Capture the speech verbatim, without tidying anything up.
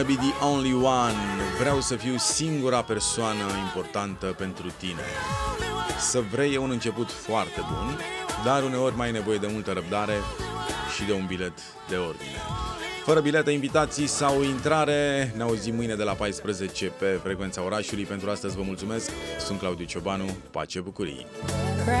Be the only one. Vreau să fiu singura persoană importantă pentru tine. Să vrei e un început foarte bun, dar uneori mai ai nevoie de multă răbdare și de un bilet de ordine. Fără bilete, invitații sau intrare, ne auzim mâine de la paisprezece pe Frecvența Orașului. Pentru astăzi vă mulțumesc. Sunt Claudiu Ciobanu. Pace, bucurii!